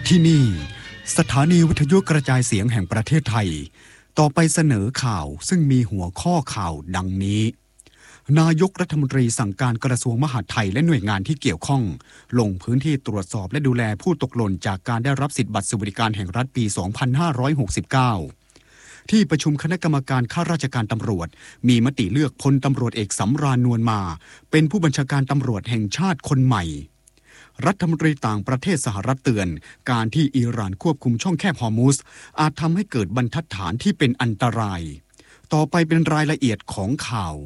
ที่นี่สถานีวิทยุกระจายเสียงแห่งประเทศไทยต่อไปเสนอข่าวซึ่งมีหัวข้อข่าวดังนี้นายกรัฐมนตรีสั่งการกระทรวงมหาดไทยและหน่วยงานที่เกี่ยวข้องลงพื้นที่ตรวจสอบและดูแลผู้ตกหล่นจากการได้รับสิทธิบัตรสวัสดิการแห่งรัฐปี 2569 ที่ประชุมคณะกรรมการข้าราชการตำรวจมีมติเลือกพลตำรวจเอกสำราญนวลมาเป็นผู้บัญชาการตำรวจแห่งชาติคนใหม่รัฐมนตรีต่างประเทศสหรัฐเตือนการที่อิหร่านควบคุมช่องแคบฮอร์มุซอาจทำให้เกิดบรรทัดฐานที่เป็นอันตรายต่อไปเป็นรายละเอียดของข่า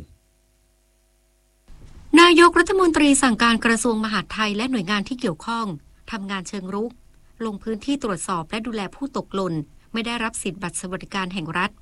วนายกรัฐมนตรีสั่งการกระทรวงมหาดไทยและหน่วยงานที่เกี่ยวข้องทำงานเชิงรุกลงพื้นที่ตรวจสอบและดูแลผู้ตกหล่นไม่ได้รับสิทธิบัตรสวัสดิการแห่งรัฐปี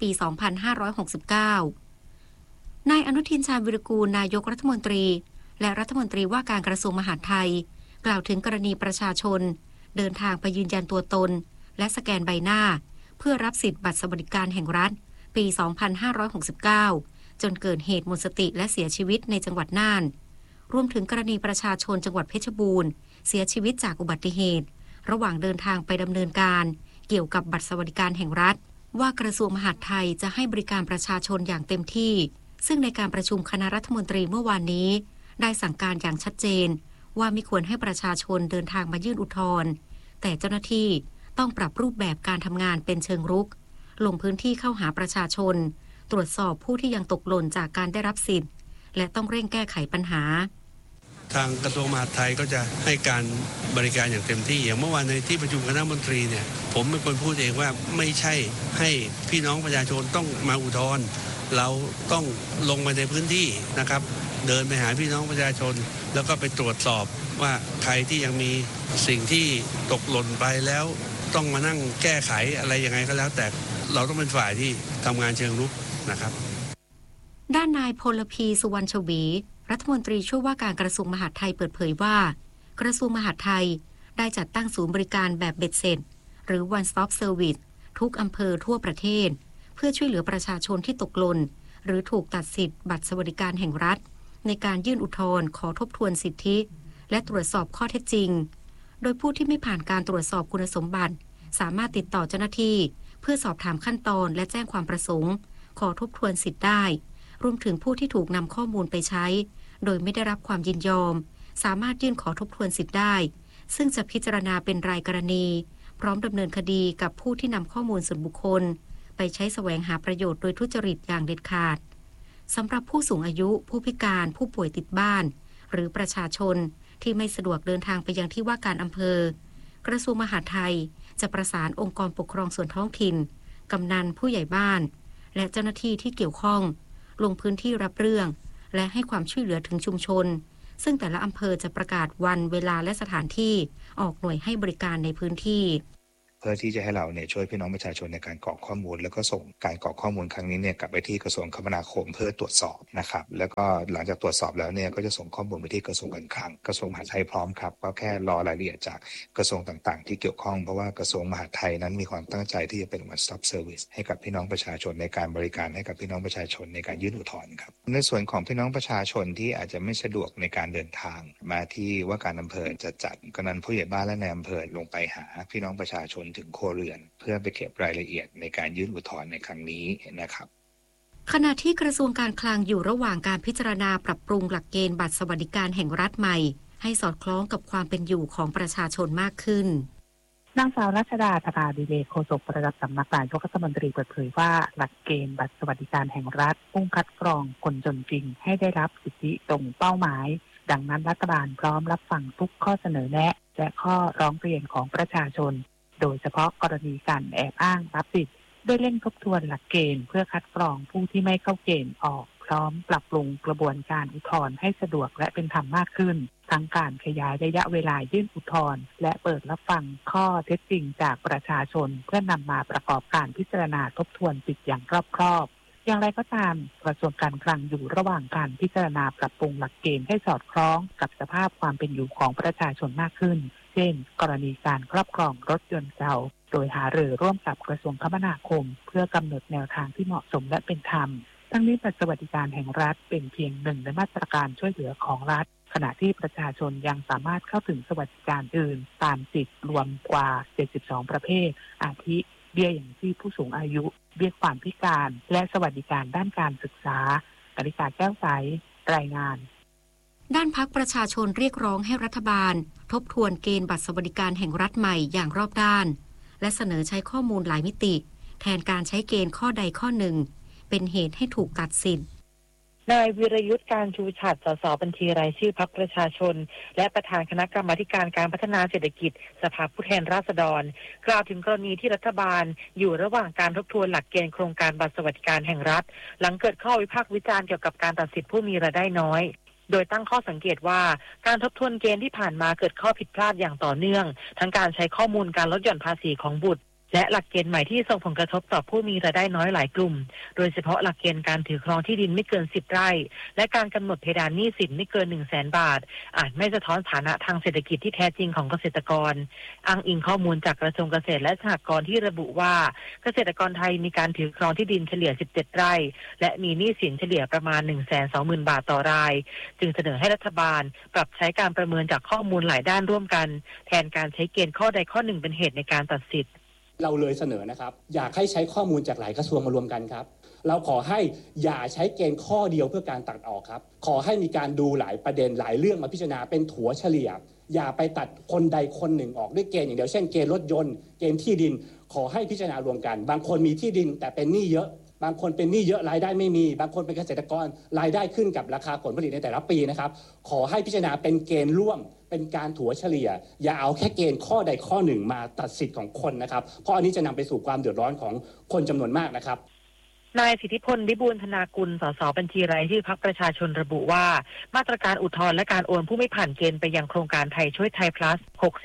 2569 นายอนุทิน ชาญวิรากูลนายกรัฐมนตรีและรัฐมนตรีว่าการกระทรวงมหาดไทยกล่าวถึงกรณีประชาชนเดินทางไปยืนยันตัวตนและสแกนใบหน้าเพื่อรับสิทธิบัตรสวัสดิการแห่งรัฐปี 2569 จนเกิดเหตุหมดสติและเสียชีวิตในจังหวัดน่านรวมถึงกรณีประชาชนจังหวัดเพชรบูรณ์เสียชีวิตจากอุบัติเหตุระหว่างเดินทางไปดำเนินการเกี่ยวกับบัตรสวัสดิการแห่งรัฐว่ากระทรวงมหาดไทยจะให้บริการประชาชนอย่างเต็มที่ซึ่งในการประชุมคณะรัฐมนตรีเมื่อวานนี้ได้สั่งการอย่างชัดเจนว่าไม่ควรให้ประชาชนเดินทางมายื่นอุทธรณ์แต่เจ้าหน้าที่ต้องปรับรูปแบบการทำงานเป็นเชิงรุกลงพื้นที่เข้าหาประชาชนตรวจสอบผู้ที่ยังตกหล่นจากการได้รับสิทธิ์และต้องเร่งแก้ไขปัญหาทางกระทรวงมหาดไทยก็จะให้การบริการอย่างเต็มที่อย่างเมื่อวานในที่ประชุมคณะมนตรีเนี่ยผมเป็นคนพูดเองว่าไม่ใช่ให้พี่น้องประชาชนต้องมาอุทธรณ์เราต้องลงไปในพื้นที่นะครับเดินไปหาพี่น้องประชาชนแล้วก็ไปตรวจสอบว่าใครที่ยังมีสิ่งที่ตกหล่นไปแล้วต้องมานั่งแก้ไขอะไรยังไงก็แล้วแต่เราต้องเป็นฝ่ายที่ทำงานเชิงรุกนะครับด้านนายพลพี สุวรรณชวีรัฐมนตรีช่วยว่าการกระทรวงมหาดไทยเปิดเผยว่ากระทรวงมหาดไทยได้จัดตั้งศูนย์บริการแบบเบ็ดเสร็จหรือ One Stop Service ทุกอำเภอทั่วประเทศเพื่อช่วยเหลือประชาชนที่ตกหล่นหรือถูกตัดสิทธิ์บัตรสวัสดิการแห่งรัฐในการยื่นอุทธรณ์ขอทบทวนสิทธิและตรวจสอบข้อเท็จจริงโดยผู้ที่ไม่ผ่านการตรวจสอบคุณสมบัติสามารถติดต่อเจ้าหน้าที่เพื่อสอบถามขั้นตอนและแจ้งความประสงค์ขอทบทวนสิทธิ์ได้รวมถึงผู้ที่ถูกนำข้อมูลไปใช้โดยไม่ได้รับความยินยอมสามารถยื่นขอทบทวนสิทธิ์ได้ซึ่งจะพิจารณาเป็นรายกรณีพร้อมดำเนินคดีกับผู้ที่นำข้อมูลส่วนบุคคลไปใช้แสวงหาประโยชน์โดยทุจริตอย่างเด็ดขาดสำหรับผู้สูงอายุผู้พิการผู้ป่วยติดบ้านหรือประชาชนที่ไม่สะดวกเดินทางไปยังที่ว่าการอำเภอกระทรวงมหาดไทยจะประสานองค์กรปกครองส่วนท้องถิ่นกำนันผู้ใหญ่บ้านและเจ้าหน้าที่ที่เกี่ยวข้องลงพื้นที่รับเรื่องและให้ความช่วยเหลือถึงชุมชนซึ่งแต่ละอำเภอจะประกาศวันเวลาและสถานที่ออกหน่วยให้บริการในพื้นที่เพื่อที่จะให้เราเนี่ยช่วยพี่น้องประชาชนในการกรอกข้อมูลแล้วก็ส่งการกรอกข้อมูลครั้งนี้เนี่ยกลับไปที่กระทรวงคมนาคมเพื่อตรวจสอบนะครับแล้วก็หลังจากตรวจสอบแล้วเนี่ยก็จะส่งข้อมูลไปที่กระทรวงการคลังกระทรวงมหาดไทยพร้อมครับก็แค่รอรายละเอียดจากกระทรวงต่างๆที่เกี่ยวข้องเพราะว่ากระทรวงมหาดไทยนั้นมีความตั้งใจที่จะเป็น one stop service ให้กับพี่น้องประชาชนในการบริการให้กับพี่น้องประชาชนในการยื่นอุทธรณ์ครับในส่วนของพี่น้องประชาชนที่อาจจะไม่สะดวกในการเดินทางมาที่ว่าการอำเภอจะจัดกำนันผู้ใหญ่บ้านและนายอำเภอลงไปหาพี่น้องประชาชนถึงครัวเรือนเพื่อไปเก็บรายละเอียดในการยื่นอุทธรณ์ในครั้งนี้นะครับขณะที่กระทรวงการคลังอยู่ระหว่างการพิจารณาปรับปรุงหลักเกณฑ์บัตรสวัสดิการแห่งรัฐใหม่ให้สอดคล้องกับความเป็นอยู่ของประชาชนมากขึ้นนางสาวรัชดา ธนาดิเรก โฆษกประจำสำนักนายกรัฐมนตรีเปิดเผยว่าหลักเกณฑ์บัตรสวัสดิการแห่งรัฐมุ่งคัดกรองคนจนจริงให้ได้รับสิทธิตรงเป้าหมายดังนั้นรัฐบาลพร้อมรับฟังทุกข้อเสนอแนะและข้อร้องเรียนของประชาชนโดยเฉพาะกรณีการแอบอ้างรับสิทธิ์โดยเร่งทบทวนหลักเกณฑ์เพื่อคัดกรองผู้ที่ไม่เข้าเกณฑ์ออกพร้อมปรับปรุงกระบวนการอุทธรณ์ให้สะดวกและเป็นธรรมมากขึ้นทั้งการขยายระยะเวลายื่นอุทธรณ์และเปิดรับฟังข้อเท็จจริงจากประชาชนเพื่อนำมาประกอบการพิจารณาทบทวนสิทธิอย่างรอบคอบอย่างไรก็ตามกระทรวงการคลังอยู่ระหว่างการพิจารณาปรับปรุงหลักเกณฑ์ให้สอดคล้องกับสภาพความเป็นอยู่ของประชาชนมากขึ้นเช่นกรณีการครอบครองรถยนต์เก่าโดยหารือร่วมกับกระทรวงคมนาคมเพื่อกำหนดแนวทางที่เหมาะสมและเป็นธรรมทั้งนี้บัตรสวัสดิการแห่งรัฐเป็นเพียงหนึ่งในมาตรการช่วยเหลือของรัฐขณะที่ประชาชนยังสามารถเข้าถึงสวัสดิการอื่นตามสิทธิรวมกว่า72ประเภทอาทิเบี้ยอย่างชีพผู้สูงอายุเบี้ยความพิการและสวัสดิการด้านการศึกษากนิษฐาแก้วใสรายงานด้านพรรคประชาชนเรียกร้องให้รัฐบาลทบทวนเกณฑ์บัตรสวัสดิการแห่งรัฐใหม่อย่างรอบด้านและเสนอใช้ข้อมูลหลายมิติแทนการใช้เกณฑ์ข้อใดข้อหนึ่งเป็นเหตุให้ถูกตัดสิทธิ์นายวิรยุทธการชูฉัตร สสบัญชีรายชื่อพรรคประชาชนและประธานคณะกรรมาธิการการพัฒนาเศรษฐกิจสภาผู้แทนราษฎรกล่าวถึงกรณีที่รัฐบาลอยู่ระหว่างการทบทวนหลักเกณฑ์โครงการบัตรสวัสดิการแห่งรัฐหลังเกิดข้อวิพากษ์วิจารณ์เกี่ยวกับการตัดสิทธิผู้มีรายได้น้อยโดยตั้งข้อสังเกตว่าการทบทวนเกณฑ์ที่ผ่านมาเกิดข้อผิดพลาดอย่างต่อเนื่องทั้งการใช้ข้อมูลการลดหย่อนภาษีของบุตรและหลักเกณฑ์ใหม่ที่ส่งผลกระทบต่อผู้มีรายได้น้อยหลายกลุ่มโดยเฉพาะหลักเกณฑ์การถือครองที่ดินไม่เกิน10ไร่และการกำหนดเพดานหนี้สินไม่เกิน 100,000 บาทอาจไม่สะท้อนฐานะทางเศรษฐกิจที่แท้จริงของเกษตรกรอ้างอิงข้อมูลจากกระทรวงเกษตรและสหกรณ์ที่ระบุว่าเกษตรกรไทยมีการถือครองที่ดินเฉลี่ย17ไร่และมีหนี้สินเฉลี่ยประมาณ 120,000 บาทต่อรายจึงเสนอให้รัฐบาลปรับใช้การประเมินจากข้อมูลหลายด้านร่วมกันแทนการใช้เกณฑ์ข้อใดข้อหนึ่งเป็นเหตุในการตัดสิทธิ์เราเลยเสนอนะครับอยากให้ใช้ข้อมูลจากหลายกระทรวงมารวมกันครับเราขอให้อย่าใช้เกณฑ์ข้อเดียวเพื่อการตัดออกครับขอให้มีการดูหลายประเด็นหลายเรื่องมาพิจารณาเป็นถัวเฉลี่ยอย่าไปตัดคนใดคนหนึ่งออกด้วยเกณฑ์อย่างเดียวเช่นเกณฑ์รถยนต์เกณฑ์ที่ดินขอให้พิจารณารวมกันบางคนมีที่ดินแต่เป็นหนี้เยอะบางคนเป็นหนี้เยอะรายได้ไม่มีบางคนเป็นเกษตรกรรายได้ขึ้นกับราคาผลผลิตในแต่ละปีนะครับขอให้พิจารณาเป็นเกณฑ์ร่วมเป็นการถัวเฉลี่ยอย่าเอาแค่เกณฑ์ข้อใดข้อหนึ่งมาตัดสิทธิ์ของคนนะครับเพราะอันนี้จะนำไปสู่ความเดือดร้อนของคนจำนวนมากนะครับนายสิทธิพล วิบูลย์ธนากุล สสบัญชีรายชื่อพรรคประชาชนระบุว่ามาตรการอุทธรณ์และการโอนผู้ไม่ผ่านเกณฑ์ไปยังโครงการไทยช่วยไทย plus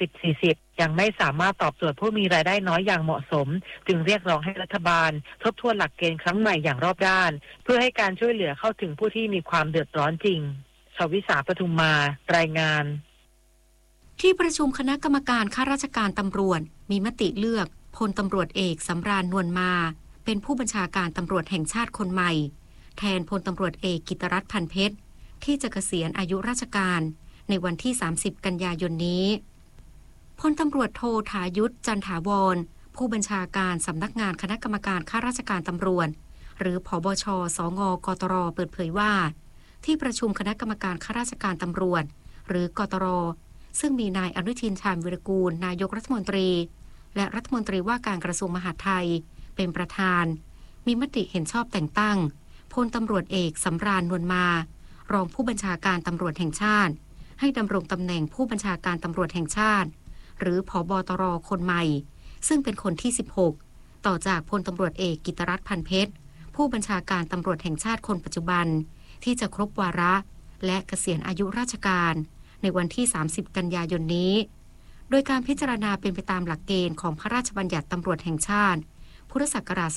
60-40 ยังไม่สามารถตอบโจทย์ผู้มีรายได้น้อยอย่างเหมาะสมจึงเรียกร้องให้รัฐบาลทบทวนหลักเกณฑ์ครั้งใหม่อย่างรอบด้านเพื่อให้การช่วยเหลือเข้าถึงผู้ที่มีความเดือดร้อนจริงชวิสา ปทุมมารายงานที่ประชุมคณะกรรมการข้าราชการตำรวจมีมติเลือกพลตำรวจเอกสำราญนวลมาเป็นผู้บัญชาการตำรวจแห่งชาติคนใหม่แทนพลตำรวจเอกกิตติรัตน์ พันเพชรที่จะเกษียณอายุราชการในวันที่30กันยายนนี้พลตำรวจโทธายุทธ จันถาวรผู้บัญชาการสำนักงานคณะกรรมการข้าราชการตำรวจหรือผบช.สง.กตร.เปิดเผยว่าที่ประชุมคณะกรรมการข้าราชการตำรวจหรือกตร.ซึ่งมีนายอนุทิน ชาญวิรากูลนายกรัฐมนตรีและรัฐมนตรีว่าการกระทรวงมหาดไทยเป็นประธานมีมติเห็นชอบแต่งตั้งพลตำรวจเอกสำราญนวลมารองผู้บัญชาการตำรวจแห่งชาติให้ดำรงตำแหน่งผู้บัญชาการตำรวจแห่งชาติหรือผบตร.คนใหม่ซึ่งเป็นคนที่16ต่อจากพลตำรวจเอกกิตติรัตน์ พันเพชรผู้บัญชาการตำรวจแห่งชาติคนปัจจุบันที่จะครบวาระและเกษียณอายุราชการในวันที่30กันยายนนี้โดยการพิจารณาเป็นไปตามหลักเกณฑ์ของพระราชบัญญัติตำรวจแห่งชาติพุทธศักราช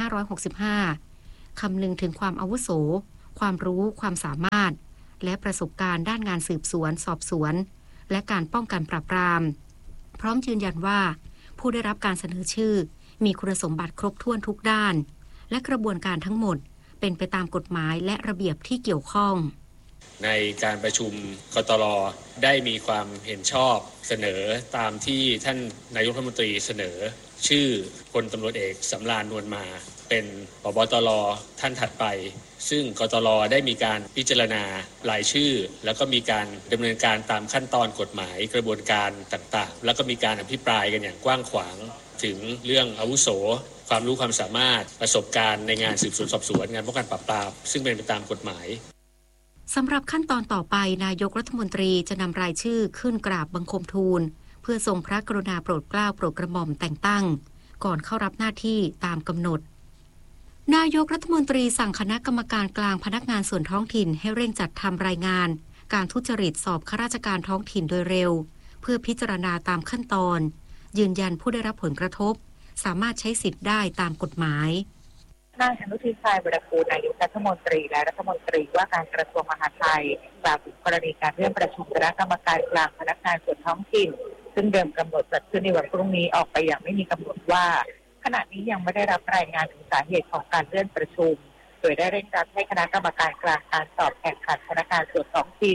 2565 คำนึงถึงความอาวุโสความรู้ความสามารถและประสบการณ์ด้านงานสืบสวนสอบสวนและการป้องกันปราบปรามพร้อมยืนยันว่าผู้ได้รับการเสนอชื่อมีคุณสมบัติครบถ้วนทุกด้านและกระบวนการทั้งหมดเป็นไปตามกฎหมายและระเบียบที่เกี่ยวข้องในการประชุมกตร.ได้มีความเห็นชอบเสนอตามที่ท่านนายกรัฐมนตรีเสนอชื่อพลตำรวจเอกสำราญนวลมาเป็นผบตร.ท่านถัดไปซึ่งกตร.ได้มีการพิจารณารายชื่อแล้วก็มีการดำเนินการตามขั้นตอนกฎหมายกระบวนการต่างๆแล้วก็มีการอภิปรายกันอย่างกว้างขวางถึงเรื่องอาวุโสความรู้ความสามารถประสบการณ์ในงานสืบสวนสอบสวนงานป้องกันปราบปรามซึ่งเป็นไปตามกฎหมายสำหรับขั้นตอนต่อไปนายกรัฐมนตรีจะนำรายชื่อขึ้นกราบบังคมทูลเพื่อทรงพระกรุณาโปรดเกล้าโปรดกระหม่อมแต่งตั้งก่อนเข้ารับหน้าที่ตามกำหนดนายกรัฐมนตรีสั่งคณะกรรมการกลางพนักงานส่วนท้องถิ่นให้เร่งจัดทำรายงานการทุจริตสอบข้าราชการท้องถิ่นโดยเร็วเพื่อพิจารณาตามขั้นตอนยืนยันผู้ได้รับผลกระทบสามารถใช้สิทธิ์ได้ตามกฎหมายนายอนุทิน ชาญวิรากูลนายกรัฐมนตรีและรัฐมนตรีว่าการกระทรวงมหาดไทยกล่าวถึงกรณีการเลื่อนประชุมคณะกรรมการกลางพนักงานส่วนท้องถิ่นซึ่งเดิมกำหนดจัดขึ้นในวันพรุ่งนี้ออกไปอย่างไม่มีกำหนดว่าขณะนี้ยังไม่ได้รับรายงานถึงสาเหตุของการเลื่อนประชุมโดยได้เร่งรัดให้คณะกรรมการกลางการสอบแข่งขันพนักงานส่วนท้องถิ่น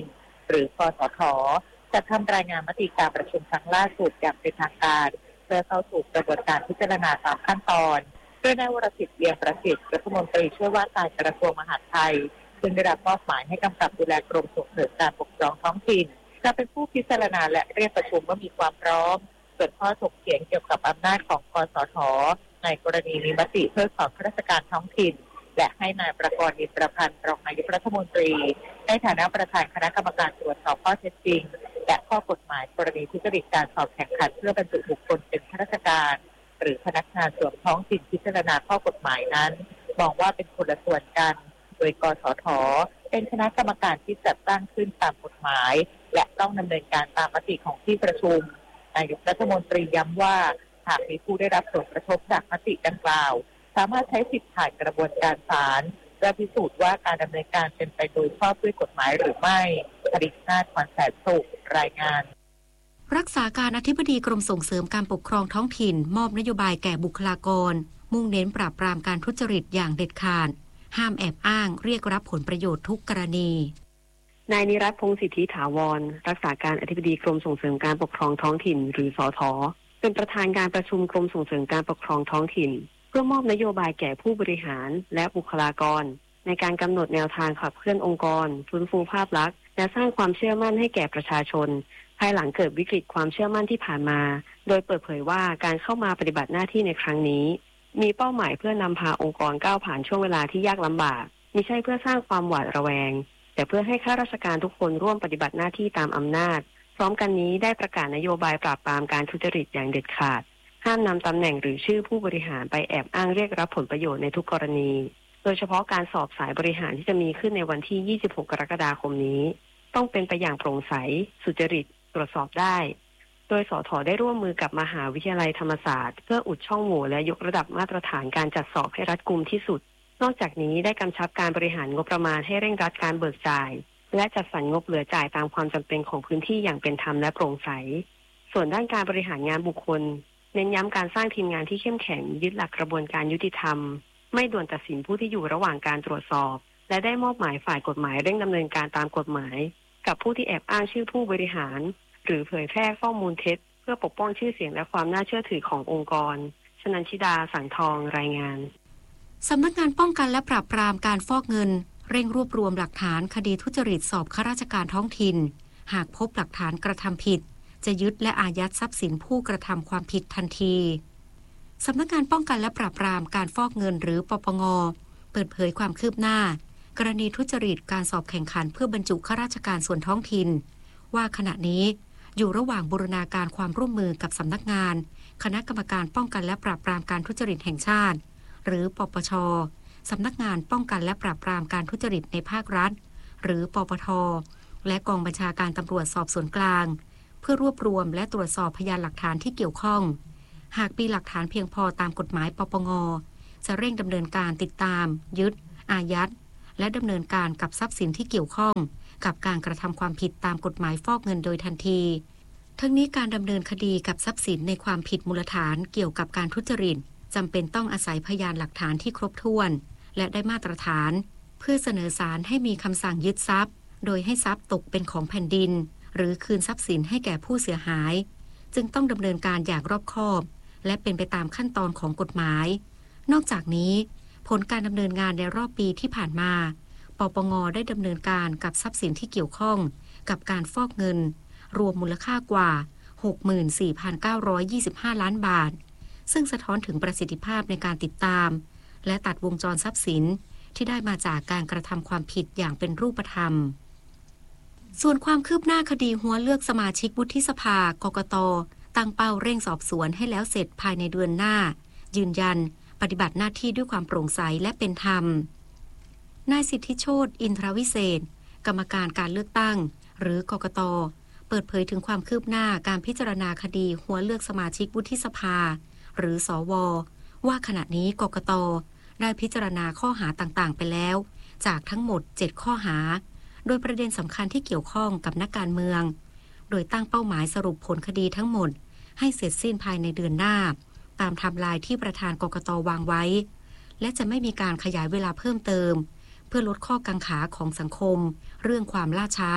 หรือกสท.จะทำรายงานมติการประชุมครั้งล่าสุดอย่างเป็นทางการเพื่อเข้าสู่กระบวนการพิจารณาตามขั้นตอนโดยนายวรสิทธิ์เวียงประสิทธิ์รัฐมนตรีช่วยว่าการกระทรวงมหาดไทยซึ่งได้รับมอบหมายให้กำกับดูแลกรมส่งเสริมการปกครองท้องถิ่นจะเป็นผู้พิจารณาและเรียกประชุมเมื่อมีความพร้อมส่วนข้อถกเถียงเกี่ยวกับอำนาจของกสท.ในกรณีมีมติเพิกถอนข้าราชการท้องถิ่นและให้นายประกรณ์ อินทรพันธ์รองนายกรัฐมนตรีในฐานะประธานคณะกรรมการตรวจสอบข้อเท็จจริงและข้อกฎหมายกรณีทุจริตการสอบแข่งขันเพื่อบรรจุบุคคลเป็นข้าราชการหรือพนักงานส่วนท้องถิ่นพิจารณาข้อกฎหมายนั้นมองว่าเป็นคนละส่วนกันโดยกสท.เป็นคณะกรรมการที่จัดตั้งขึ้นตามกฎหมายและต้องดำเนินการตามมติของที่ประชุมนายกรัฐมนตรีย้ำว่าหากมีผู้ได้รับผลกระทบจากมติดังกล่าวสามารถใช้สิทธิผ่านกระบวนการศาลเพื่อพิสูจน์ว่าการดำเนินการเป็นไปโดยชอบด้วยกฎหมายหรือไม่ผลิตนาถ ขวัญแสนสุขรายงานรักษาการอธิบดีกรมส่งเสริมการปกครองท้องถิ่นมอบนโยบายแก่บุคลากรมุ่งเน้นปราบปรามการทุจริตอย่างเด็ดขาดห้ามแอบอ้างเรียกรับผลประโยชน์ทุกกรณีนายนิรัตน์ พงษ์สิทธิถาวรรักษาการอธิบดีกรมส่งเสริมการปกครองท้องถิ่นหรือสท.เป็นประธานการประชุมกรมส่งเสริมการปกครองท้องถิ่นเพื่อมอบนโยบายแก่ผู้บริหารและบุคลากรในการกำหนดแนวทางขับเคลื่อนองค์กรฟื้นฟูภาพลักษณ์และสร้างความเชื่อมั่นให้แก่ประชาชนภายหลังเกิดวิกฤตความเชื่อมั่นที่ผ่านมาโดยเปิดเผยว่าการเข้ามาปฏิบัติหน้าที่ในครั้งนี้มีเป้าหมายเพื่อนำพาองค์กรก้าวผ่านช่วงเวลาที่ยากลำบากมิใช่เพื่อสร้างความหวาดระแวงแต่เพื่อให้ข้าราชการทุกคนร่วมปฏิบัติหน้าที่ตามอำนาจพร้อมกันนี้ได้ประกาศนโยบายปราบปรามการทุจริตอย่างเด็ดขาดห้ามนำตำแหน่งหรือชื่อผู้บริหารไปแอบอ้างเรียกรับผลประโยชน์ในทุกกรณีโดยเฉพาะการสอบสายบริหารที่จะมีขึ้นในวันที่26กรกฎาคมนี้ต้องเป็นไปอย่างโปร่งใสสุจริตตรวจสอบได้โดยสท.ได้ร่วมมือกับมหาวิทยาลัยธรรมศาสตร์เพื่ออุดช่องโหว่และยกระดับมาตรฐานการจัดสอบให้รัดกุมที่สุดนอกจากนี้ได้กำชับการบริหารงบประมาณให้เร่งรัดการเบิกจ่ายและจัดสรรงบเหลือจ่ายตามความจำเป็นของพื้นที่อย่างเป็นธรรมและโปร่งใสส่วนด้านการบริหารงานบุคคลเน้นย้ำการสร้างทีมงานที่เข้มแข็งยึดหลักกระบวนการยุติธรรมไม่ด่วนตัดสินผู้ที่อยู่ระหว่างการตรวจสอบและได้มอบหมายฝ่ายกฎหมายเร่งดำเนินการตามกฎหมายกับผู้ที่แอบอ้างชื่อผู้บริหารหรือเผยแพร่ข้อมูลเท็จเพื่อปกป้องชื่อเสียงและความน่าเชื่อถือขององค์กรชนันชิดาสังทองรายงานสำนักงานป้องกันและปราบปรามการฟอกเงินเร่งรวบรวมหลักฐานคดีทุจริตสอบข้าราชการท้องถิ่นหากพบหลักฐานกระทำผิดจะยึดและอายัดทรัพย์สินผู้กระทำความผิดทันทีสำนักงานป้องกันและปราบปรามการฟอกเงินหรือปปง.เปิดเผยความคืบหน้ากรณีทุจริตการสอบแข่งขันเพื่อบรรจุข้าราชการส่วนท้องถิ่นว่าขณะนี้อยู่ระหว่างบูรณาการความร่วมมือกับสำนักงานคณะกรรมการป้องกันและปราบปรามการทุจริตแห่งชาติหรือปปช.สำนักงานป้องกันและปราบปรามการทุจริตในภาครัฐหรือปปท.และกองบัญชาการตำรวจสอบสวนกลางเพื่อรวบรวมและตรวจสอบพยานหลักฐานที่เกี่ยวข้องหากมีหลักฐานเพียงพอตามกฎหมายปปง.จะเร่งดำเนินการติดตามยึดอายัดและดำเนินการกับทรัพย์สินที่เกี่ยวข้องกับการกระทำความผิดตามกฎหมายฟอกเงินโดยทันทีทั้งนี้การดำเนินคดีกับทรัพย์สินในความผิดมูลฐานเกี่ยวกับการทุจริตจำเป็นต้องอาศัยพยานหลักฐานที่ครบถ้วนและได้มาตรฐานเพื่อเสนอศาลให้มีคำสั่งยึดทรัพย์โดยให้ทรัพย์ตกเป็นของแผ่นดินหรือคืนทรัพย์สินให้แก่ผู้เสียหายจึงต้องดำเนินการอย่างรอบคอบและเป็นไปตามขั้นตอนของกฎหมายนอกจากนี้ผลการดำเนินงานในรอบปีที่ผ่านมาปปง.ได้ดำเนินการกับทรัพย์สินที่เกี่ยวข้องกับการฟอกเงินรวมมูลค่ากว่า 64,925 ล้านบาทซึ่งสะท้อนถึงประสิทธิภาพในการติดตามและตัดวงจรทรัพย์สินที่ได้มาจากการกระทำความผิดอย่างเป็นรูปธรรมส่วนความคืบหน้าคดีหัวเลือกสมาชิกวุฒิสภากกต.ตั้งเป้าเร่งสอบสวนให้แล้วเสร็จภายในเดือนหน้ายืนยันปฏิบัติหน้าที่ด้วยความโปร่งใสและเป็นธรรมนายสิทธิโชติอินทรวิเศษกรรมการการเลือกตั้งหรือกกต.เปิดเผยถึงความคืบหน้าการพิจารณาคดีหัวเลือกสมาชิกวุฒิสภาหรือสว.ว่าขณะนี้กกต.ได้พิจารณาข้อหาต่างๆไปแล้วจากทั้งหมด7ข้อหาโดยประเด็นสำคัญที่เกี่ยวข้องกับนักการเมืองโดยตั้งเป้าหมายสรุปผลคดีทั้งหมดให้เสร็จสิ้นภายในเดือนหน้าตามไทม์ไลน์ที่ประธานกกต.วางไว้และจะไม่มีการขยายเวลาเพิ่มเติมเพื่อลดข้อกังขาของสังคมเรื่องความล่าช้า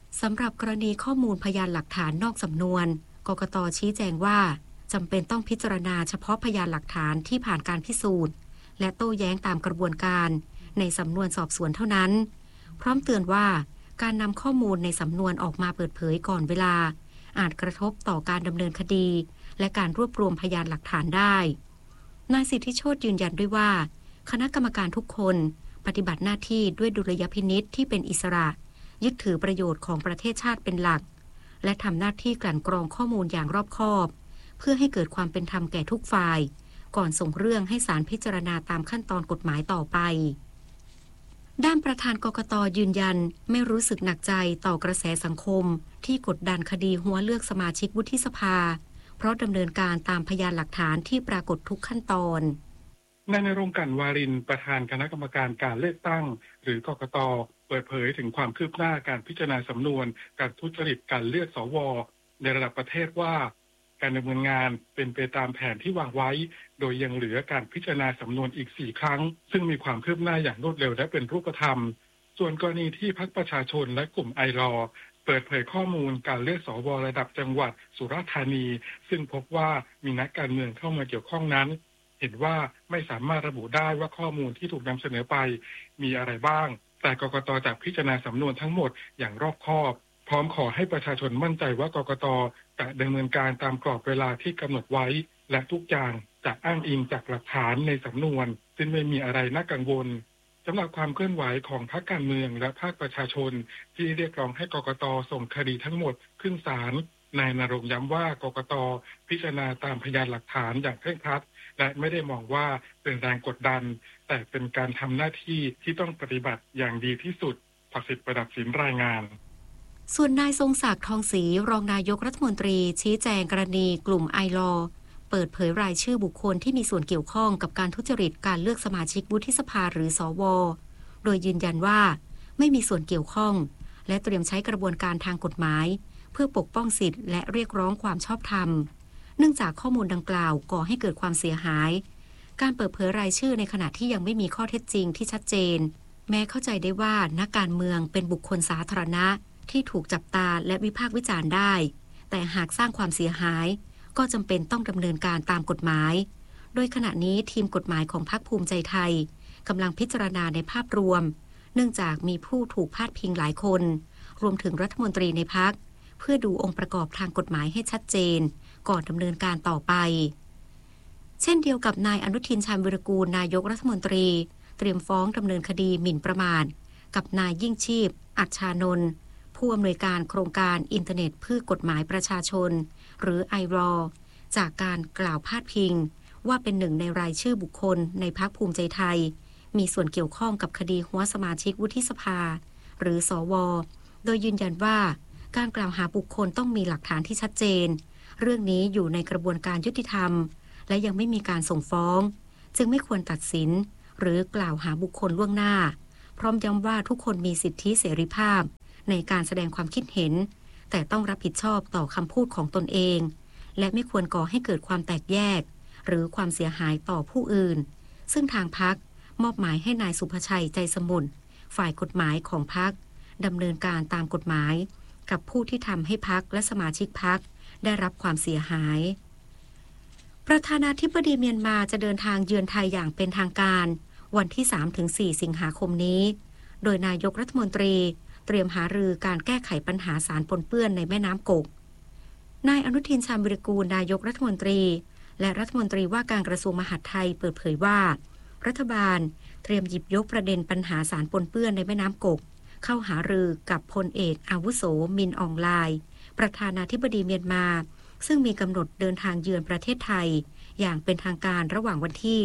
สำหรับกรณีข้อมูลพยานหลักฐานนอกสำนวนกกต.ชี้แจงว่าจำเป็นต้องพิจารณาเฉพาะพยานหลักฐานที่ผ่านการพิสูจน์และโต้แย้งตามกระบวนการในสำนวนสอบสวนเท่านั้นพร้อมเตือนว่าการนำข้อมูลในสำนวนออกมาเปิดเผยก่อนเวลาอาจกระทบต่อการดำเนินคดีและการรวบรวมพยานหลักฐานได้นายสิทธิโชติยืนยันด้วยว่าคณะกรรมการทุกคนปฏิบัติหน้าที่ด้วยดุลยพินิจที่เป็นอิสระยึดถือประโยชน์ของประเทศชาติเป็นหลักและทำหน้าที่กลั่นกรองข้อมูลอย่างรอบคอบเพื่อให้เกิดความเป็นธรรมแก่ทุกฝ่ายก่อนส่งเรื่องให้ศาลพิจารณาตามขั้นตอนกฎหมายต่อไปด้านประธานกกต.ยืนยันไม่รู้สึกหนักใจต่อกระแสสังคมที่กดดันคดีหัวเลือกสมาชิกวุฒิสภาเพราะดำเนินการตามพยานหลักฐานที่ปรากฏทุกขั้นตอนนายณรงค์ กลั่นวารินประธานคณะกรรมการการเลือกตั้งหรือกกต.เปิดเผยถึงความคืบหน้าการพิจารณาสำนวนการทุจริตการเลือกสว.ในระดับประเทศว่าการดำเนินงานเป็นไปตามแผนที่วางไว้โดยยังเหลือการพิจารณาสำนวนอีก4ครั้งซึ่งมีความคืบหน้าอย่างรวดเร็วและเป็นรูปธรรมส่วนกรณีที่พรรคประชาชนและกลุ่มไอรอเปิดเผยข้อมูลการเลือกสว.ระดับจังหวัดสุราษฎร์ธานีซึ่งพบว่ามีนักการเมืองเข้ามาเกี่ยวข้องนั้นเห็นว่าไม่สามารถระบุได้ว่าข้อมูลที่ถูกนำเสนอไปมีอะไรบ้างแต่กกต.จะพิจารณาสำนวนทั้งหมดอย่างรอบคอบพร้อมขอให้ประชาชนมั่นใจว่ากกต.จะดำเนินการตามกรอบเวลาที่กำหนดไว้และทุกอย่างจะอ้างอิงจากหลักฐานในสำนวนซึ่งไม่มีอะไรน่ากังวลสำหรับความเคลื่อนไหวของพรรคการเมืองและภาคประชาชนที่เรียกร้องให้กกต.ส่งคดีทั้งหมดขึ้นศาลนายณรงค์ย้ำว่ากกต.พิจารณาตามพยานหลักฐานอย่างเคร่งครัดและไม่ได้มองว่าเป็นแรงกดดันแต่เป็นการทำหน้าที่ที่ต้องปฏิบัติอย่างดีที่สุดภักดิ์สิทธิ์ประดับศิลป์รายงานส่วนนายทรงศักดิ์ทองศรีรองนายกรัฐมนตรีชี้แจงกรณีกลุ่มไอลอเปิดเผยรายชื่อบุคคลที่มีส่วนเกี่ยวข้องกับการทุจริตการเลือกสมาชิกวุฒิสภาหรือสว.โดยยืนยันว่าไม่มีส่วนเกี่ยวข้องและเตรียมใช้กระบวนการทางกฎหมายเพื่อปกป้องสิทธิและเรียกร้องความชอบธรรมเนื่องจากข้อมูลดังกล่าวก่อให้เกิดความเสียหายการเปิดเผยรายชื่อในขณะที่ยังไม่มีข้อเท็จจริงที่ชัดเจนแม้เข้าใจได้ว่านักการเมืองเป็นบุคคลสาธารณะที่ถูกจับตาและวิพากษ์วิจารณ์ได้แต่หากสร้างความเสียหายก็จำเป็นต้องดำเนินการตามกฎหมายโดยขณะนี้ทีมกฎหมายของพรรคภูมิใจไทยกำลังพิจารณาในภาพรวมเนื่องจากมีผู้ถูกพาดพิงหลายคนรวมถึงรัฐมนตรีในพรรคเพื่อดูองค์ประกอบทางกฎหมายให้ชัดเจนก่อนดำเนินการต่อไปเช่นเดียวกับนายอนุทินชาญวิรากูลนายกรัฐมนตรีเตรียมฟ้องดำเนินคดีหมิ่นประมาทกับนายยิ่งชีพอัชชานนท์ผู้อำนวยการโครงการอินเทอร์เน็ตเพื่อกฎหมายประชาชนหรือไอรอจากการกล่าวพาดพิงว่าเป็นหนึ่งในรายชื่อบุคคลในพรรคภูมิใจไทยมีส่วนเกี่ยวข้องกับคดีหัวสมาชิกวุฒิสภาหรือสว.โดยยืนยันว่าการกล่าวหาบุคคลต้องมีหลักฐานที่ชัดเจนเรื่องนี้อยู่ในกระบวนการยุติธรรมและยังไม่มีการส่งฟ้องจึงไม่ควรตัดสินหรือกล่าวหาบุคคลล่วงหน้าพร้อมย้ำว่าทุกคนมีสิทธิเสรีภาพในการแสดงความคิดเห็นแต่ต้องรับผิดชอบต่อคำพูดของตนเองและไม่ควรก่อให้เกิดความแตกแยกหรือความเสียหายต่อผู้อื่นซึ่งทางพรรคมอบหมายให้นายสุภชัยใจสมุนฝ่ายกฎหมายของพรรคดำเนินการตามกฎหมายกับผู้ที่ทำให้พรรคและสมาชิกพรรคได้รับความเสียหายประธานาธิบดีเมียนมาจะเดินทางเยือนไทยอย่างเป็นทางการวันที่ 3-4 สิงหาคมนี้โดยนายกรัฐมนตรีเตรียมหารือการแก้ไขปัญหาสารปนเปื้อนในแม่น้ำกกนายอนุทินชาญวิรากูลนายกรัฐมนตรีและรัฐมนตรีว่าการกระทรวงมหาดไทยเปิดเผยว่ารัฐบาลเตรียมหยิบยกประเด็นปัญหาสารปนเปื้อนในแม่น้ำกกเข้าหารือกับพลเอกอาวุโสมินอองไลน์ประธานาธิบดีเมียนมาซึ่งมีกำหนดเดินทางเยือนประเทศไทยอย่างเป็นทางการระหว่างวันที่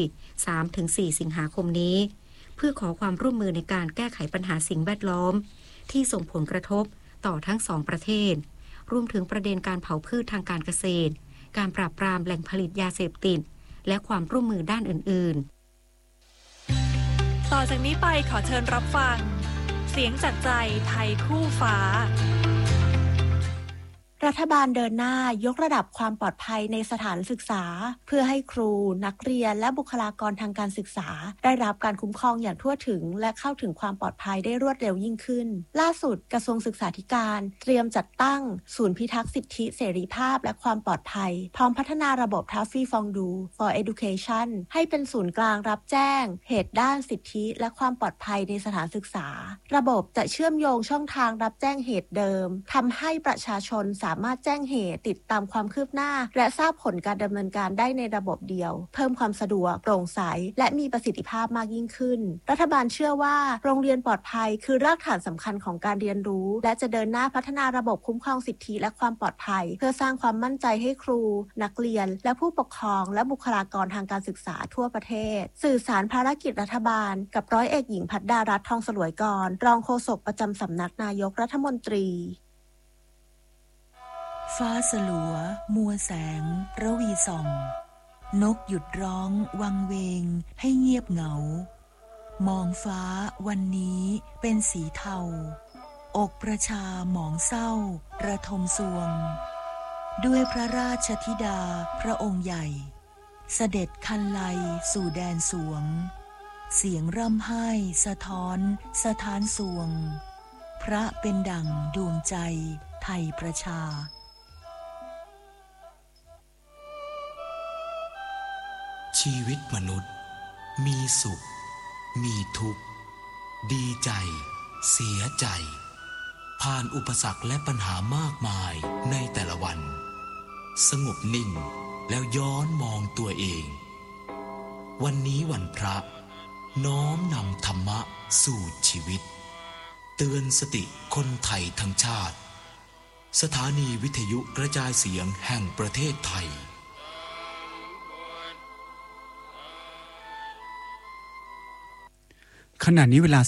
3-4 สิงหาคมนี้เพื่อขอความร่วมมือในการแก้ไขปัญหาสิ่งแวดล้อมที่ส่งผลกระทบต่อทั้งสองประเทศรวมถึงประเด็นการเผาพืชทางการเกษตรการปราบปรามแหล่งผลิตยาเสพติดและความร่วมมือด้านอื่นๆต่อจากนี้ไปขอเชิญรับฟังเสียงจากใจไทยคู่ฟ้ารัฐบาลเดินหน้ายกระดับความปลอดภัยในสถานศึกษาเพื่อให้ครูนักเรียนและบุคลากรทางการศึกษาได้รับการคุ้มครองอย่างทั่วถึงและเข้าถึงความปลอดภัยได้รวดเร็วยิ่งขึ้นล่าสุดกระทรวงศึกษาธิการเตรียมจัดตั้งศูนย์พิทักษ์สิทธิเสรีภาพและความปลอดภัยพร้อมพัฒนาระบบ Taffy Fondue for Education ให้เป็นศูนย์กลางรับแจ้งเหตุด้านสิทธิและความปลอดภัยในสถานศึกษาระบบจะเชื่อมโยงช่องทางรับแจ้งเหตุเดิมทำให้ประชาชนสามารถแจ้งเหตุติดตามความคืบหน้าและทราบผลการดำเนินการได้ในระบบเดียวเพิ่มความสะดวกโปร่งใสและมีประสิทธิภาพมากยิ่งขึ้นรัฐบาลเชื่อว่าโรงเรียนปลอดภัยคือรากฐานสำคัญของการเรียนรู้และจะเดินหน้าพัฒนาระบบคุ้มครองสิทธิและความปลอดภัยเพื่อสร้างความมั่นใจให้ครูนักเรียนและผู้ปกครองและบุคลากรทางการศึกษาทั่วประเทศสื่อสารภารกิจรัฐบาลกับร้อยเอกหญิงภัทรดารัตน์ทองสลวยกรรองโฆษกประจำสำนักนายกรัฐมนตรีฟ้าสลัวมัวแสงระวีส่องนกหยุดร้องวังเวงให้เงียบเหงามองฟ้าวันนี้เป็นสีเทาอกประชาหมองเศร้าระทมสวงด้วยพระราชธิดาพระองค์ใหญ่เสด็จคันไลสู่แดนสวงเสียงร่ำไห้สะท้อนสถานสวงพระเป็นดั่งดวงใจไทยประชาชีวิตมนุษย์มีสุขมีทุกข์ดีใจเสียใจผ่านอุปสรรคและปัญหามากมายในแต่ละวันสงบนิ่งแล้วย้อนมองตัวเองวันนี้วันพระน้อมนำธรรมะสู่ชีวิตเตือนสติคนไทยทั้งชาติสถานีวิทยุกระจายเสียงแห่งประเทศไทยขณะนี้เวลา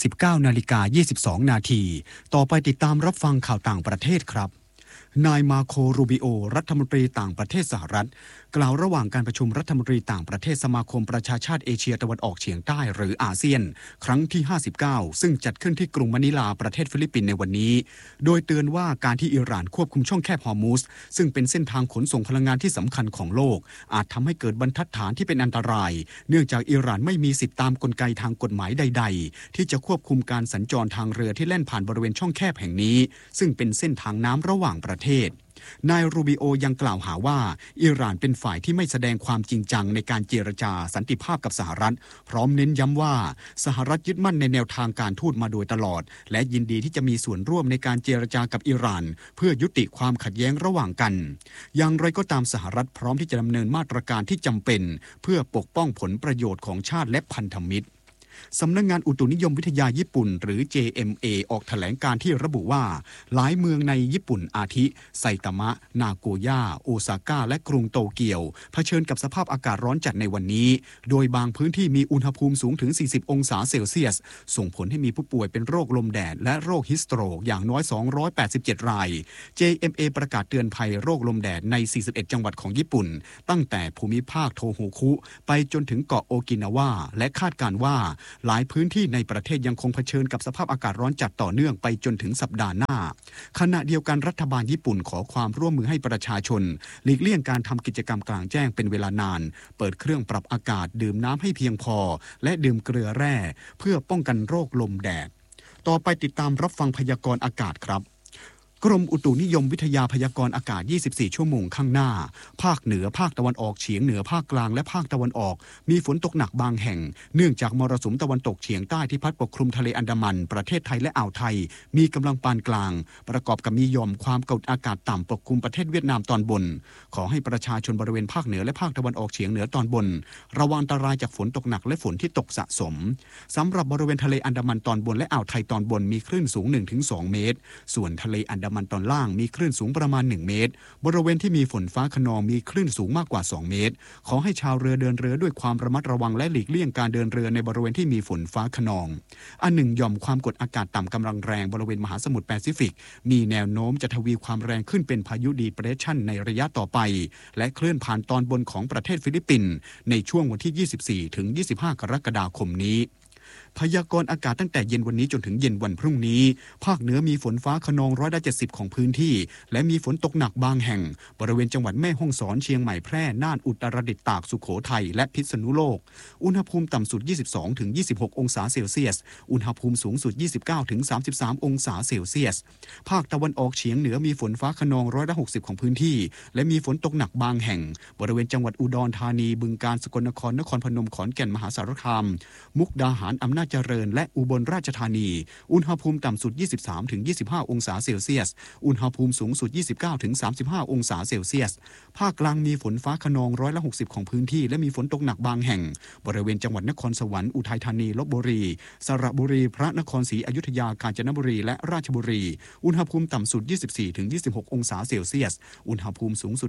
19:22 นาทีต่อไปติดตามรับฟังข่าวต่างประเทศครับนายมาโครูบิโอรัฐมนตรีต่างประเทศสหรัฐกล่าวระหว่างการประชุมรัฐมนตรีต่างประเทศสมาคมประชาชาติเอเชียตะวันออกเฉียงใต้หรืออาเซียนครั้งที่59ซึ่งจัดขึ้นที่กรุงมะนิลาประเทศฟิลิปปินส์ในวันนี้โดยเตือนว่าการที่อิหร่านควบคุมช่องแคบฮอร์มุซซึ่งเป็นเส้นทางขนส่งพลังงานที่สำคัญของโลกอาจทำให้เกิดบรรทัดฐานที่เป็นอันตรายเนื่องจากอิหร่านไม่มีสิทธิตามกลไกทางกฎหมายใดๆที่จะควบคุมการสัญจรทางเรือที่แล่นผ่านบริเวณช่องแคบแห่งนี้ซึ่งเป็นเส้นทางน้ำระหว่างประเทศนายรูบิโอยังกล่าวหาว่าอิหร่านเป็นฝ่ายที่ไม่แสดงความจริงจังในการเจรจาสันติภาพกับสหรัฐพร้อมเน้นย้ำว่าสหรัฐยึดมั่นในแนวทางการทูตมาโดยตลอดและยินดีที่จะมีส่วนร่วมในการเจรจากับอิหร่านเพื่อยุติความขัดแย้งระหว่างกันอย่างไรก็ตามสหรัฐพร้อมที่จะดำเนินมาตรการที่จำเป็นเพื่อปกป้องผลประโยชน์ของชาติและพันธมิตรสำนักงานอุตุนิยมวิทยาญี่ปุ่นหรือ JMA ออกแถลงการที่ระบุว่าหลายเมืองในญี่ปุ่นอาทิไซตามะนาโกย่าโอซาก้าและกรุงโตเกียวเผชิญกับสภาพอากาศร้อนจัดในวันนี้โดยบางพื้นที่มีอุณหภูมิสูงถึง40องศาเซลเซียสส่งผลให้มีผู้ป่วยเป็นโรคลมแดดและโรคฮิสโตรกอย่างน้อย287ราย JMA ประกาศเตือนภัยโรคลมแดดใน41จังหวัดของญี่ปุ่นตั้งแต่ภูมิภาคโทโฮคุไปจนถึงเกาะโอกินาวาและคาดการณ์ว่าหลายพื้นที่ในประเทศยังคงเผชิญกับสภาพอากาศร้อนจัดต่อเนื่องไปจนถึงสัปดาห์หน้าขณะเดียวกันรัฐบาลญี่ปุ่นขอความร่วมมือให้ประชาชนหลีกเลี่ยงการทำกิจกรรมกลางแจ้งเป็นเวลานานเปิดเครื่องปรับอากาศดื่มน้ำให้เพียงพอและดื่มเกลือแร่เพื่อป้องกันโรคลมแดดต่อไปติดตามรับฟังพยากรณ์อากาศครับกรมอุตุนิยมวิทยาพยากรณ์อากาศ24ชั่วโมงข้างหน้าภาคเหนือภาคตะวันออกเฉียงเหนือภาคกลางและภาคตะวันออกมีฝนตกหนักบางแห่งเนื่องจากมรสุมตะวันตกเฉียงใต้ที่พัดปกคลุมทะเลอันดามันประเทศไทยและอ่าวไทยมีกำลังปานกลางประกอบกับมีหย่อมความกดอากาศต่ำปกคลุมประเทศเวียดนามตอนบนขอให้ประชาชนบริเวณภาคเหนือและภาคตะวันออกเฉียงเหนือตอนบนระวังอันตรายจากฝนตกหนักและฝนที่ตกสะสมสำหรับบริเวณทะเลอันดามันตอนบนและอ่าวไทยตอนบนมีคลื่นสูง 1-2 เมตรส่วนทะเลอันดามันตอนล่างมีคลื่นสูงประมาณ1เมตรบริเวณที่มีฝนฟ้าคะนองมีคลื่นสูงมากกว่า2เมตรขอให้ชาวเรือเดินเรือด้วยความระมัดระวังและหลีกเลี่ยงการเดินเรือในบริเวณที่มีฝนฟ้าคะนองอันหนึ่งหย่อมความกดอากาศต่ำกำลังแรงบริเวณมหาสมุทรแปซิฟิกมีแนวโน้มจะทวีความแรงขึ้นเป็นพายุดีเพรสชันในระยะต่อไปและเคลื่อนผ่านตอนบนของประเทศฟิลิปปินส์ในช่วงวันที่24 ถึง 25 กรกฎาคมนี้พยากรณ์อากาศตั้งแต่เย็นวันนี้จนถึงเย็นวันพรุ่งนี้ภาคเหนือมีฝนฟ้าคะนอง70%ของพื้นที่และมีฝนตกหนักบางแห่งบริเวณจังหวัดแม่ฮ่องสอนเชียงใหม่แพร่น่านอุตรดิตถ์ตากสุโขทัยและพิษณุโลกอุณหภูมิต่ำสุด 22-26 องศาเซลเซียสอุณหภูมิสูงสุด 29-33 องศาเซลเซียสภาคตะวันออกเฉียงเหนือมีฝนฟ้าคะนอง60%ของพื้นที่และมีฝนตกหนักบางแห่งบริเวณจังหวัดอุดรธานีบึงกาฬสกลนครนครพนมขอนแก่นมหาสารคามมุกดาหารอำนาจเจริญและอุบลราชธานีอุณหภูมิต่ำสุด 23-25 องศาเซลเซียสอุณหภูมิสูงสุด 29-35 องศาเซลเซียสภาคกลางมีฝนฟ้าคะนอง60%ของพื้นที่และมีฝนตกหนักบางแห่งบริเวณจังหวัดนครสวรรค์อุทัยธานีลพบุรีสระบุรีพระนครศรีอยุธยากาญจนบุรีและราชบุรีอุณหภูมิต่ำสุด 24-26 องศาเซลเซียสอุณหภูมิสูงสุด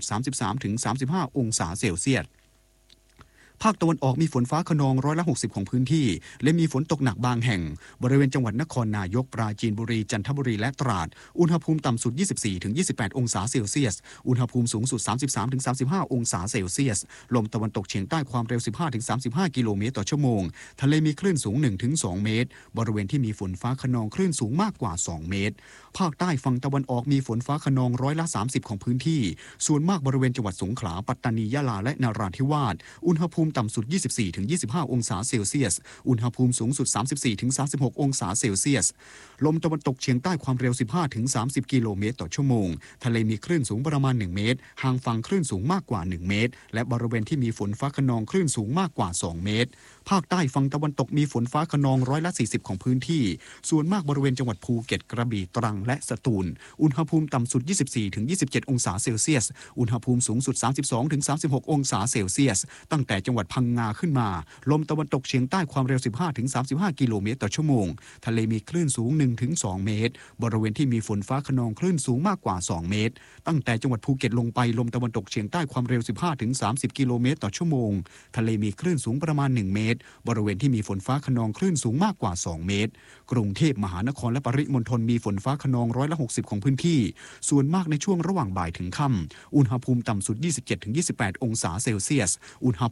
33-35 องศาเซลเซียสภาคตะวันออกมีฝนฟ้าคะนอง60%ของพื้นที่และมีฝนตกหนักบางแห่งบริเวณจังหวัดนครนายกปราจีนบุรีจันทบุรีและตราดอุณหภูมิต่ำสุด 24-28 องศาเซลเซียสอุณหภูมิสูงสุด 33-35 องศาเซลเซียสลมตะวันตกเฉียงใต้ความเร็ว 15-35 กิโลเมตรต่อชั่วโมงทะเลมีคลื่นสูง 1-2 เมตรบริเวณที่มีฝนฟ้าคะนองคลื่นสูงมากกว่า 2 เมตรภาคใต้ฝั่งตะวันออกมีฝนฟ้าคะนอง30%ของพื้นที่ส่วนมากบริเวณจังหวัดสงขลาปัตตานียะลาและนราธิวาสอุณหภูมิต่ำสุด 24-25 องศาเซลเซียสอุณหภูมิสูงสุด 34-36 องศาเซลเซียสลมตะวันตกเฉียงใต้ความเร็ว 15-30 กิโลเมตรต่อชั่วโมงทะเลมีคลื่นสูงประมาณ 1 เมตรห่างฝั่งคลื่นสูงมากกว่า 1 เมตรและบริเวณที่มีฝนฟ้าคะนองคลื่นสูงมากกว่า 2 เมตรภาคใต้ฝั่งตะวันตกมีฝนฟ้าคะนอง40%ของพื้นที่ส่วนมากบริเวณจังหวัดภูเก็ตกระบี่ตรังและสตูลอุณหภูมิต่ำสุด 24-27 องศาเซลเซียสอุณหภูมิสูงสุด 32-36 องศาเซลเซียสตั้งแต่จังหวัดพังงาขึ้นมาลมตะวันตกเฉียงใต้ความเร็ว 15-35 กิโลเมตรต่อชั่วโมงทะเลมีคลื่นสูง 1-2 เมตรบริเวณที่มีฝนฟ้าคะนองคลื่นสูงมากกว่า 2 เมตรตั้งแต่จังหวัดภูเก็ตลงไปลมตะวันตกเฉียงใต้ความเร็ว 15-30 กิโลเมตรต่อชั่วโมงทะเลมีคลื่นสูงประมาณ 1 เมตรบริเวณที่มีฝนฟ้าคะนองคลื่นสูงมากกว่า 2 เมตรกรุงเทพมหานครและปริมณฑลมีฝนฟ้าคะนอง60%ของพื้นที่ส่วนมากในช่วงระหว่างบ่ายถึงค่ำอุณหภูมิต่ำสุด 27-28 องศาเซลเซียสอุณห